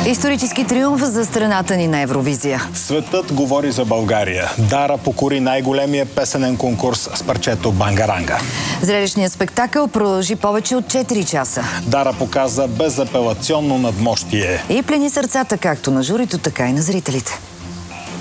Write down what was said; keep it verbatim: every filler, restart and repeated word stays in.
Исторически триумф за страната ни на Евровизия. Светът говори за България. Дара покори най-големия песенен конкурс с парчето Бангаранга. Зрелищният спектакъл продължи повече от четири часа. Дара показа безапелационно надмощие. И плени сърцата както на журито, така и на зрителите.